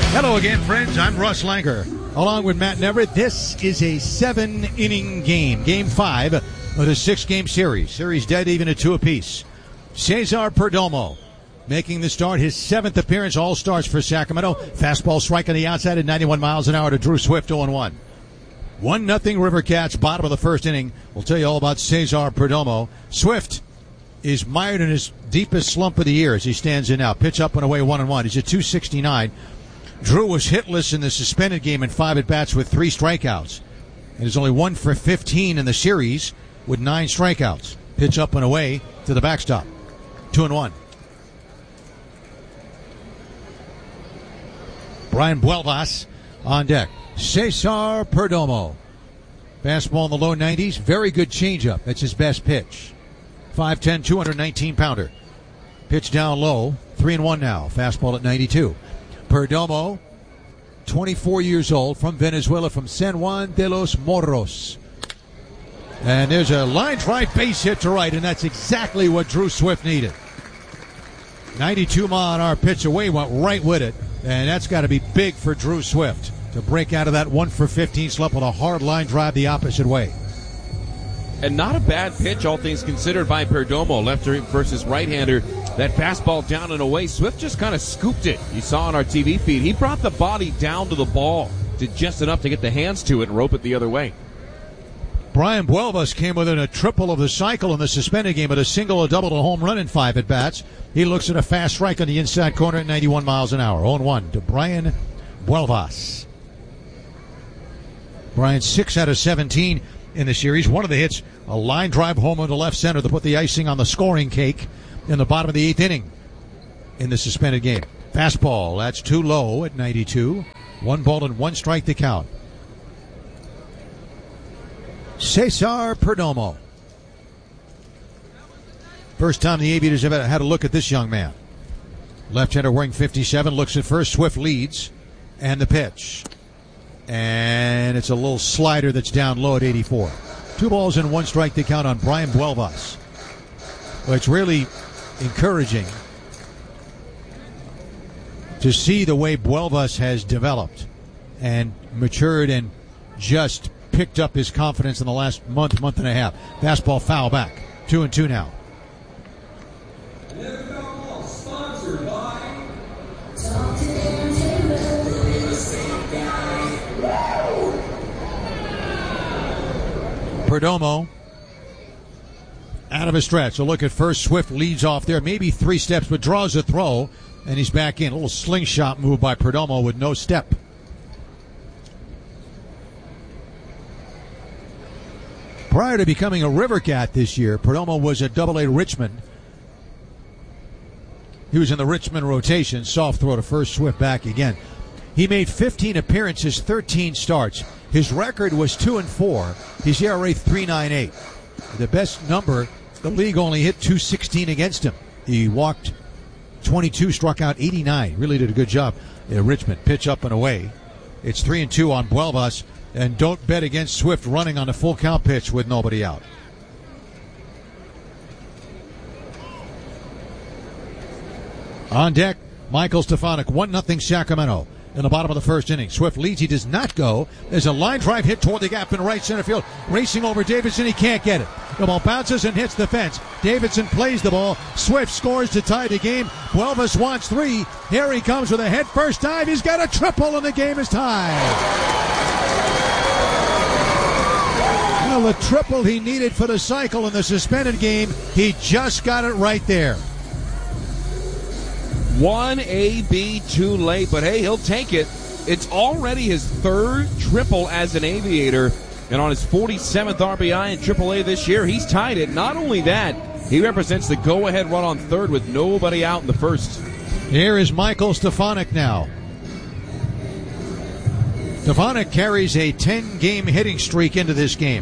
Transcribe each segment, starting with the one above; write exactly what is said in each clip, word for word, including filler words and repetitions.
Hello again, friends. I'm Russ Langer, along with Matt Neverett. This is a seven-inning game, Game five of the six-game series. Series dead even at two apiece. Cesar Perdomo making the start, his seventh appearance, all starts for Sacramento. Fastball strike on the outside at ninety-one miles an hour to Drew Swift, oh and one. one nothing River Cats, bottom of the first inning. We'll tell you all about Cesar Perdomo. Swift is mired in his deepest slump of the year as he stands in now. Pitch up and away, one and one. He's at two sixty-nine. Drew was hitless in the suspended game in five at-bats with three strikeouts. And is only one for fifteen in the series with nine strikeouts. Pitch up and away to the backstop. Two and one. Brian Buelvas on deck. Cesar Perdomo. Fastball in the low nineties. Very good changeup. That's his best pitch. five ten, two nineteen pounder. Pitch down low. Three and one now. Fastball at ninety-two. Perdomo, twenty-four years old, from Venezuela, from San Juan de los Morros. And there's a line drive base hit to right, and that's exactly what Drew Swift needed. ninety-two mile an hour pitch away, went right with it, and that's got to be big for Drew Swift to break out of that one for fifteen slump with a hard line drive the opposite way. And not a bad pitch, all things considered, by Perdomo. Lefter versus right-hander. That fastball down and away. Swift just kind of scooped it. You saw on our T V feed. He brought the body down to the ball, did just enough to get the hands to it and rope it the other way. Brian Buelvas came within a triple of the cycle in the suspended game with a single, a double, and a home run in five at-bats. He looks at a fast strike on the inside corner at ninety-one miles an hour. oh and one to Brian Buelvas. Brian six out of seventeen in the series. One of the hits, a line drive home into left center to put the icing on the scoring cake in the bottom of the eighth inning in the suspended game. Fastball, that's too low at ninety-two. One ball and one strike to count. Cesar Perdomo. First time the Aviators have had a look at this young man. Left-hander wearing fifty-seven, looks at first. Swift leads, and the pitch. And it's a little slider that's down low at eighty-four. Two balls and one strike to count on Brian Buelvas. Well, it's really encouraging to see the way Buelvas has developed and matured and just picked up his confidence in the last month, month and a half. Fastball foul back. Two and two now. Sponsored by Perdomo out of a stretch. A look at first. Swift leads off there, maybe three steps, but draws a throw, and he's back in. A little slingshot move by Perdomo with no step. Prior to becoming a River Cat this year, Perdomo was at Double A Richmond. He was in the Richmond rotation. Soft throw to first. Swift back again. He made fifteen appearances, thirteen starts. His record was two and four. His E R A three point nine eight. The best number, the league only hit two sixteen against him. He walked twenty-two, struck out eighty-nine. Really did a good job in Richmond. Pitch up and away. It's three and two on Buelvas. And don't bet against Swift running on a full count pitch with nobody out. On deck, Michael Stefanik, one nothing Sacramento in the bottom of the first inning. Swift leads. He does not go. There's a line drive hit toward the gap in right center field. Racing over Davidson. He can't get it. The ball bounces and hits the fence. Davidson plays the ball. Swift scores to tie the game. Buelvas wants three. Here he comes with a head first dive. He's got a triple and the game is tied. Well, the triple he needed for the cycle in the suspended game, he just got it right there. One A B too late, but hey, he'll take it. It's already his third triple as an Aviator, and on his forty-seventh R B I in triple A this year, he's tied it. Not only that, he represents the go-ahead run on third with nobody out in the first. Here is Michael Stefanik now. Stefanik carries a ten-game hitting streak into this game.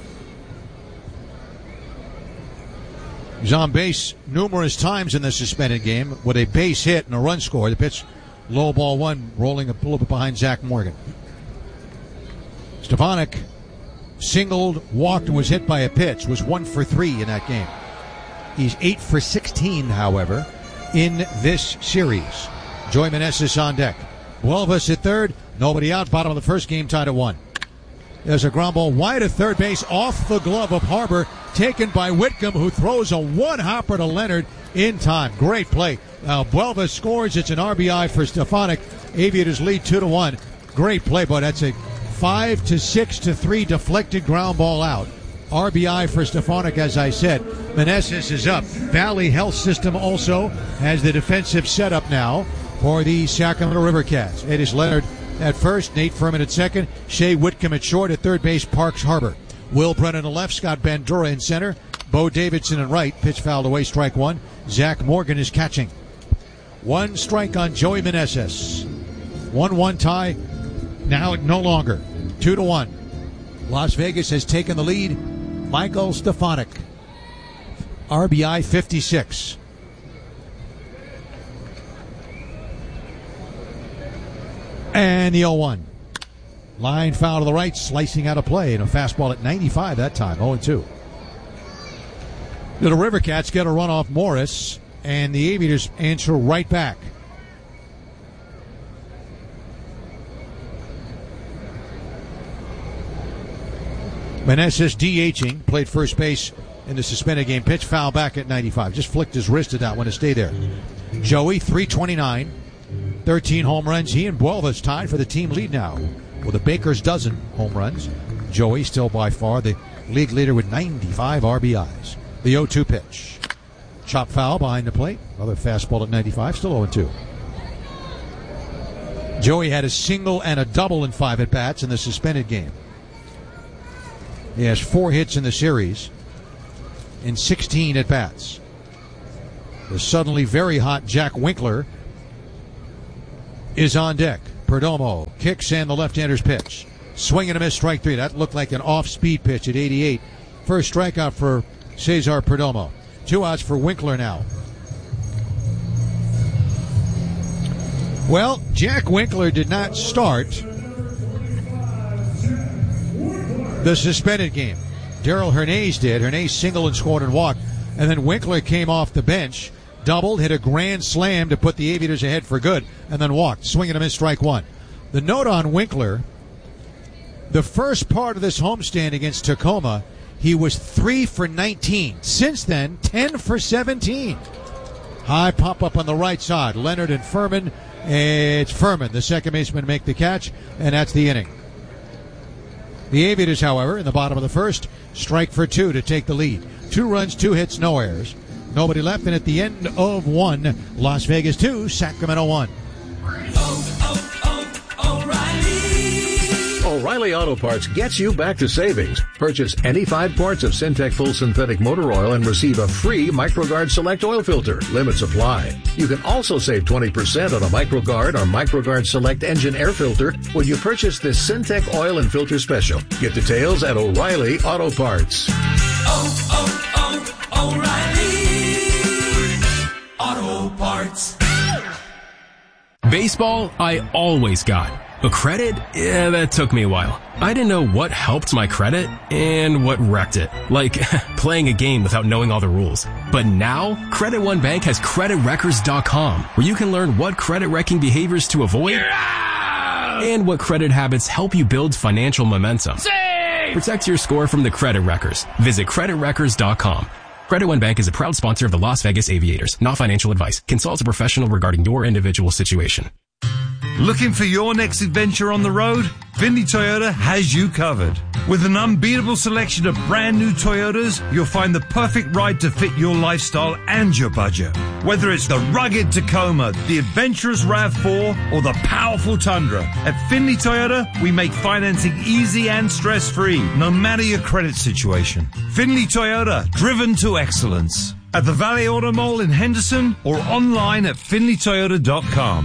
He's on base numerous times in the suspended game with a base hit and a run score. The pitch, low ball one, rolling a little bit behind Zach Morgan. Stefanik singled, walked, and was hit by a pitch, was one for three in that game. He's eight for sixteen, however, in this series. Joey Meneses on deck. Buelvas at third. Nobody out. Bottom of the first, game tied at one. There's a ground ball wide at third base off the glove of Harbor, taken by Whitcomb, who throws a one-hopper to Leonard in time. Great play. Now Buelvas scores. It's an R B I for Stefanik. Aviators lead two to one. Great play, but that's a five to six to three deflected ground ball out. R B I for Stefanik, as I said. Meneses is up. Valley Health System also has the defensive setup now for the Sacramento River Cats. It is Leonard at first, Nate Furman at second, Shea Whitcomb at short, at third base, Parks Harbor. Will Brennan at left, Scott Bandura in center, Bo Davidson in right, pitch fouled away, strike one. Zach Morgan is catching. One strike on Joey Meneses. one one tie, now no longer. Two to one. Las Vegas has taken the lead. Michael Stefanik, R B I fifty-six. And the oh one. Line foul to the right, slicing out of play. And a fastball at ninety-five that time, oh and two. The River Cats get a run off Morris, and the Aviators answer right back. Meneses DHing, played first base in the suspended game. Pitch foul back at ninety-five. Just flicked his wrist at that one to stay there. Joey, three twenty-nine. thirteen home runs. He and Buelvas tied for the team lead now with a baker's dozen home runs. Joey still by far the league leader with ninety-five R B Is. The oh two pitch. Chop foul behind the plate. Another fastball at ninety-five. Still oh and two. Joey had a single and a double in five at-bats in the suspended game. He has four hits in the series in sixteen at-bats. The suddenly very hot Jack Winkler is on deck. Perdomo kicks and the left-hander's pitch. Swing and a miss, strike three. That looked like an off-speed pitch at eighty-eight. First strikeout for Cesar Perdomo. Two outs for Winkler now. Well, Jack Winkler did not start the suspended game. Daryl Hernandez did. Hernandez singled and scored and walked. And then Winkler came off the bench, doubled, hit a grand slam to put the Aviators ahead for good, and then walked. Swing and a miss, strike one. The note on Winkler, the first part of this homestand against Tacoma, he was three for nineteen. Since then, ten for seventeen. High pop up on the right side. Leonard and Furman. It's Furman, the second baseman, make the catch, and that's the inning. The Aviators, however, in the bottom of the first, strike for two to take the lead. Two runs, two hits, no errors. Nobody left, and at the end of one, Las Vegas two, Sacramento one. O'Reilly Auto Parts gets you back to savings. Purchase any five quarts of Syntec Full Synthetic Motor Oil and receive a free MicroGuard Select Oil Filter. Limits apply. You can also save twenty percent on a MicroGuard or MicroGuard Select Engine Air Filter when you purchase this Syntec Oil and Filter Special. Get details at O'Reilly Auto Parts. Oh, oh, oh, O'Reilly Auto Parts. Baseball, I always got. But credit? Yeah, that took me a while. I didn't know what helped my credit and what wrecked it. Like, playing a game without knowing all the rules. But now, Credit One Bank has Credit Wreckers dot com, where you can learn what credit-wrecking behaviors to avoid and what credit habits help you build financial momentum. Save! Protect your score from the Credit Wreckers. Visit Credit Wreckers dot com. Credit One Bank is a proud sponsor of the Las Vegas Aviators. Not financial advice. Consult a professional regarding your individual situation. Looking for your next adventure on the road? Findlay Toyota has you covered. With an unbeatable selection of brand new Toyotas, you'll find the perfect ride to fit your lifestyle and your budget. Whether it's the rugged Tacoma, the adventurous RAV four, or the powerful Tundra, at Findlay Toyota, we make financing easy and stress-free, no matter your credit situation. Findlay Toyota, driven to excellence. At the Valley Auto Mall in Henderson or online at Findlay Toyota dot com.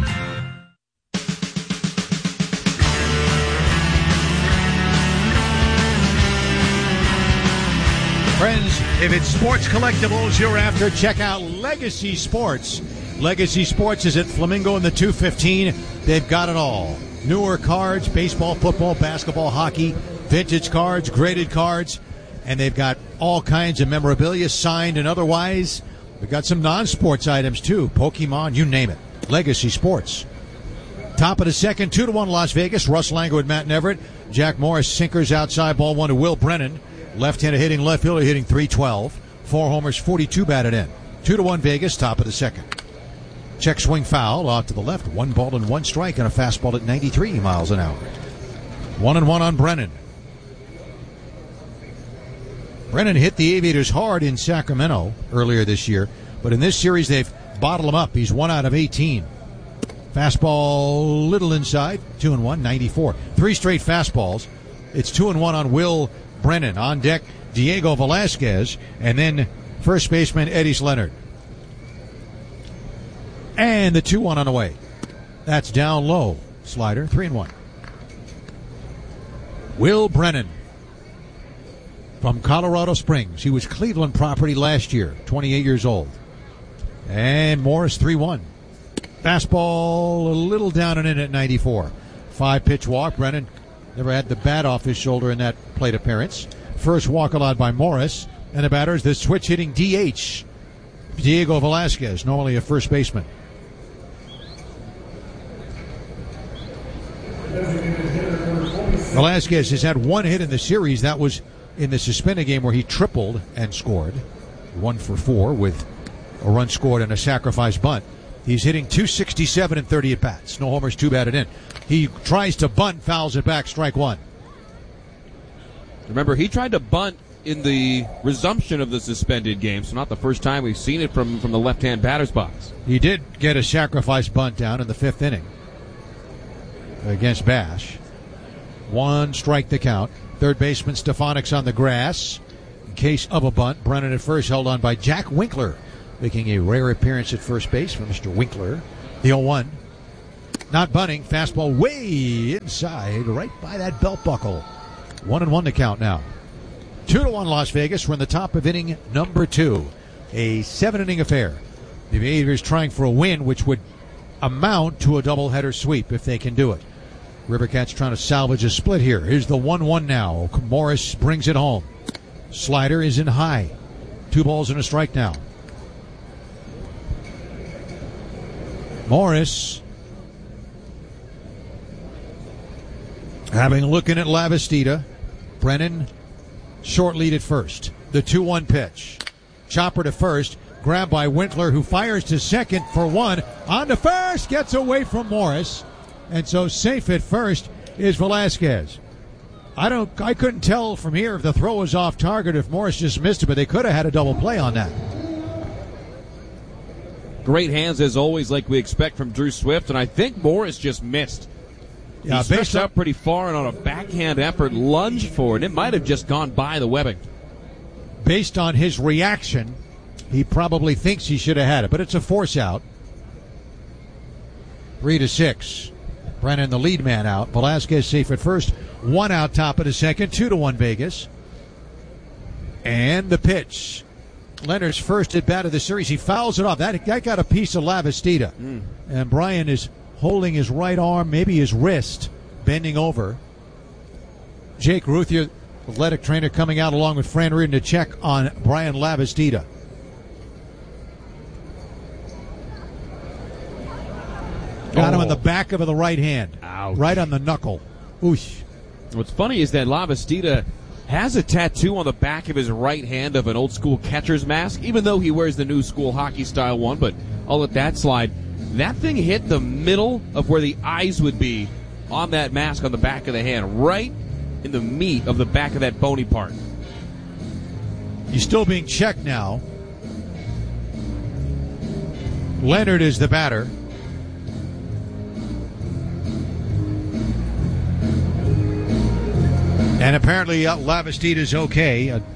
Friends, if it's sports collectibles you're after, check out Legacy Sports. Legacy Sports is at Flamingo in the two fifteen. They've got it all. Newer cards, baseball, football, basketball, hockey, vintage cards, graded cards, and they've got all kinds of memorabilia, signed and otherwise. We've got some non-sports items too. Pokemon, you name it. Legacy Sports. Top of the second, two to one Las Vegas. Russ Langer with Matt Neverett. Jack Morris sinkers outside, ball one to Will Brennan. Left-hander hitting left fielder hitting three twelve. Four homers, forty-two batted in. Two to one Vegas, top of the second. Check swing foul out to the left. One ball and one strike and a fastball at ninety-three miles an hour. One and one on Brennan. Brennan hit the Aviators hard in Sacramento earlier this year, but in this series they've bottled him up. He's one out of eighteen. Fastball little inside, two and one, ninety-four. Three straight fastballs. It's two and one on Will Brennan. On deck, Diego Velasquez, and then first baseman Eddie Leonard. And the two one on the way. That's down low. Slider, three and one. Will Brennan from Colorado Springs. He was Cleveland property last year, twenty-eight years old. And Morris, three one. Fastball a little down and in at ninety-four. Five pitch walk. Brennan never had the bat off his shoulder in that plate appearance. First walk allowed by Morris. And the batter is the switch hitting D H, Diego Velasquez, normally a first baseman. Velasquez has had one hit in the series. That was in the suspended game where he tripled and scored. One for four with a run scored and a sacrifice bunt. He's hitting two sixty-seven and thirty at-bats. No homers, two batted in. He tries to bunt, fouls it back, strike one. Remember, he tried to bunt in the resumption of the suspended game, so not the first time we've seen it from, from the left-hand batter's box. He did get a sacrifice bunt down in the fifth inning against Bash. One strike the count. Third baseman Stefanik's on the grass. In case of a bunt, Brennan at first held on by Jack Winkler, making a rare appearance at first base for Mister Winkler. The oh one. Not bunting. Fastball way inside, right by that belt buckle. One and one to count now. Two to one Las Vegas. We're in the top of inning number two. A seven-inning affair. The Aviators trying for a win, which would amount to a doubleheader sweep if they can do it. Rivercats trying to salvage a split here. Here's the one one now. Morris brings it home. Slider is in high. Two balls and a strike now. Morris having a look in at Lavastida. Brennan short lead at first. The two one pitch. Chopper to first. Grabbed by Winkler, who fires to second for one. On to first. Gets away from Morris. And so safe at first is Velasquez. I don't. I couldn't tell from here if the throw was off target, if Morris just missed it, but they could have had a double play on that. Great hands as always, like we expect from Drew Swift, and I think Morris just missed. Yeah, he stretched out pretty far and on a backhand effort lunged for it. It might have just gone by the webbing. Based on his reaction, he probably thinks he should have had it, but it's a force out. Three to six. Brennan, the lead man, out. Velasquez safe at first. One out, top of the second. Two to one Vegas. And the pitch. Leonard's first at bat of the series. He fouls it off. That, that got a piece of Lavastida. Mm. And Brian is holding his right arm, maybe his wrist, bending over. Jake Ruthier, athletic trainer, coming out along with Fran Reardon to check on Brian Lavastida. Got him in the back of the right hand. Ouch. Right on the knuckle. Oosh. What's funny is that Lavastida has a tattoo on the back of his right hand of an old school catcher's mask, even though he wears the new school hockey style one, but I'll let that slide. That thing hit the middle of where the eyes would be on that mask on the back of the hand, right in the meat of the back of that bony part. He's still being checked now. Leonard is the batter. And apparently uh, Lavastida's okay. Uh,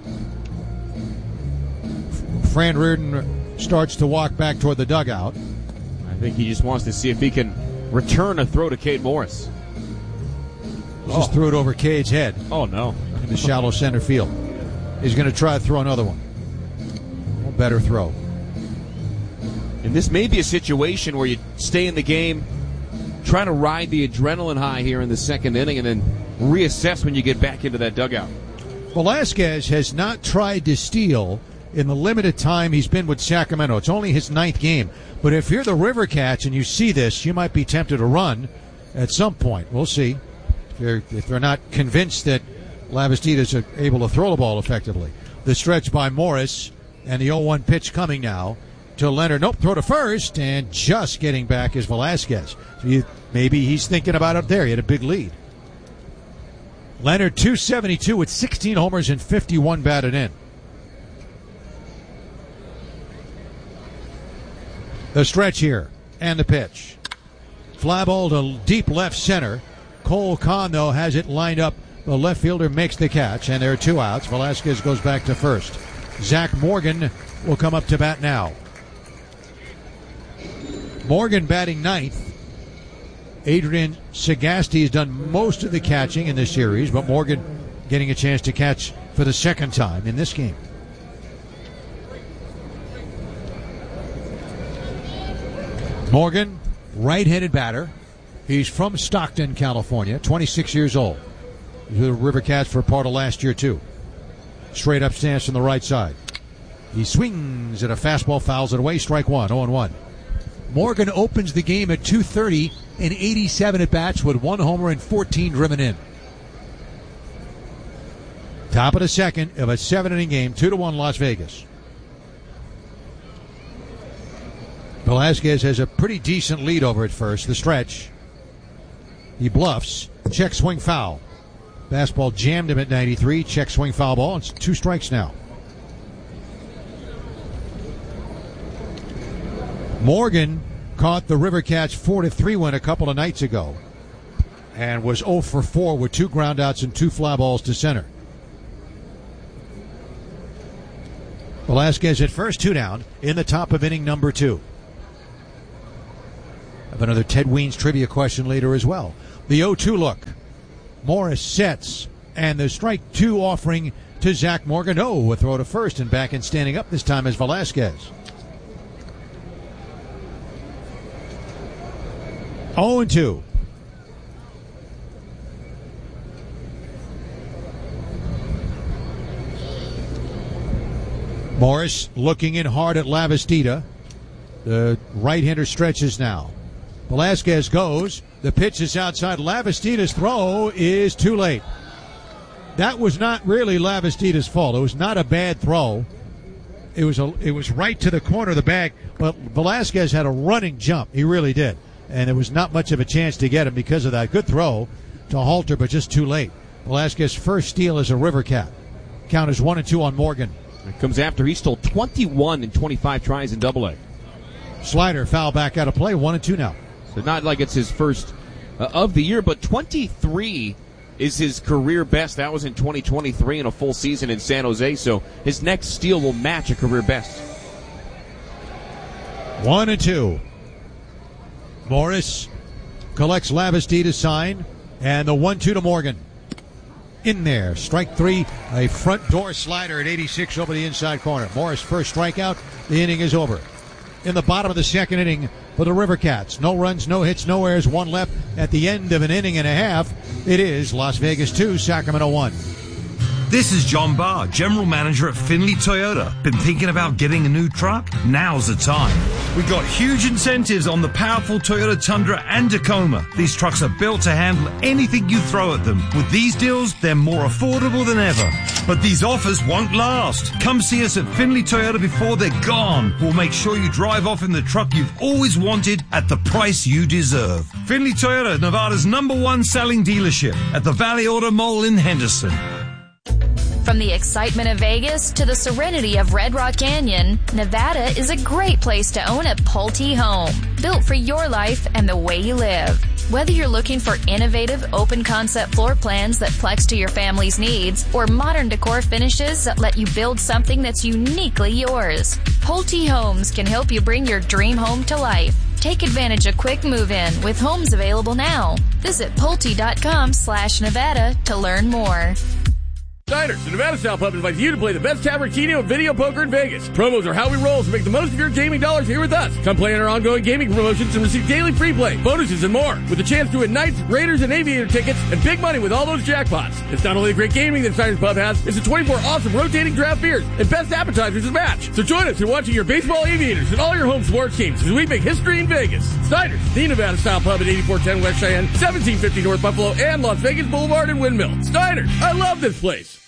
Fran Reardon starts to walk back toward the dugout. I think he just wants to see if he can return a throw to Cade Morris. Just oh. threw it over Cade's head. Oh, no. In the shallow center field. He's going to try to throw another one. A better throw. And this may be a situation where you stay in the game, try to ride the adrenaline high here in the second inning, and then reassess when you get back into that dugout. Velasquez has not tried to steal in the limited time he's been with Sacramento. It's only his ninth game. But if you're the Rivercats and you see this, you might be tempted to run at some point. We'll see. If they're, if they're not convinced that Lavastidis are able to throw the ball effectively. The stretch by Morris, and the oh one pitch coming now to Leonard. Nope, throw to first, and just getting back is Velasquez. So you, maybe he's thinking about up there. He had a big lead. Leonard, two seventy-two with sixteen homers and fifty-one batted in. The stretch here, and the pitch. Fly ball to deep left center. Cole Kahn, though, has it lined up. The left fielder makes the catch, and there are two outs. Velasquez goes back to first. Zach Morgan will come up to bat now. Morgan batting ninth. Adrian Sagasti has done most of the catching in this series, but Morgan getting a chance to catch for the second time in this game. Morgan, right-handed batter. He's from Stockton, California, twenty-six years old. He was with the River Cats for part of last year, too. Straight up stance from the right side. He swings at a fastball, fouls it away, strike one, oh and one. Morgan opens the game at two thirty and eighty-seven at-bats with one homer and fourteen driven in. Top of the second of a seven-inning game, two to one Las Vegas. Velasquez has a pretty decent lead over at first. The stretch. He bluffs. Check swing foul. Fastball jammed him at ninety-three. Check swing foul ball. It's two strikes now. Morgan caught the River Cats four to three win a couple of nights ago and was oh for four with two groundouts and two fly balls to center. Velasquez at first, two down in the top of inning number two. I have another Ted Weens trivia question later as well. The oh two look. Morris sets, and the strike two offering to Zach Morgan. Oh, a throw to first, and back and standing up this time is Velasquez. oh and two. Morris looking in hard at Lavastida. The right-hander stretches now. Velasquez goes. The pitch is outside. Lavastida's throw is too late. That was not really Lavastida's fault. It was not a bad throw. It was a, it was right to the corner of the bag, but Velasquez had a running jump. He really did. And there was not much of a chance to get him because of that. Good throw to Halter, but just too late. Velasquez's first steal is a River Cat. Count is one and two on Morgan. It comes after he stole twenty-one in twenty-five tries in Double A. Slider foul back out of play, one and two now. So not like it's his first uh, of the year, but twenty-three is his career best. That was in twenty twenty-three in a full season in San Jose. So his next steal will match a career best. One and two. Morris collects Lavastida's sign, and the one two to Morgan. In there, strike three, a front door slider at eighty-six over the inside corner. Morris first strikeout, the inning is over. In the bottom of the second inning for the River Cats. No runs, no hits, no errors, one left at the end of an inning and a half. It is Las Vegas two, Sacramento one. This is John Barr, General Manager at Findlay Toyota. Been thinking about getting a new truck? Now's the time. We got huge incentives on the powerful Toyota Tundra and Tacoma. These trucks are built to handle anything you throw at them. With these deals, they're more affordable than ever. But these offers won't last. Come see us at Findlay Toyota before they're gone. We'll make sure you drive off in the truck you've always wanted at the price you deserve. Findlay Toyota, Nevada's number one selling dealership at the Valley Auto Mall in Henderson. From the excitement of Vegas to the serenity of Red Rock Canyon, Nevada is a great place to own a Pulte home, built for your life and the way you live. Whether you're looking for innovative, open-concept floor plans that flex to your family's needs, or modern decor finishes that let you build something that's uniquely yours, Pulte Homes can help you bring your dream home to life. Take advantage of quick move-in with homes available now. Visit Pulte.com slash Nevada to learn more. Steiner's, the Nevada Style Pub, invites you to play the best tavern, keno, and video poker in Vegas. Promos are how we roll, so make the most of your gaming dollars here with us. Come play in our ongoing gaming promotions and receive daily free play, bonuses, and more, with a chance to win Knights, Raiders, and Aviator tickets and big money with all those jackpots. It's not only the great gaming that Steiner's Pub has, it's the twenty-four awesome rotating draft beers and best appetizers to match. So join us in watching your baseball Aviators and all your home sports teams as we make history in Vegas. Steiner's, the Nevada Style Pub at eighty-four ten West Cheyenne, seventeen fifty North Buffalo, and Las Vegas Boulevard and Windmill. Steiner's, I love this place.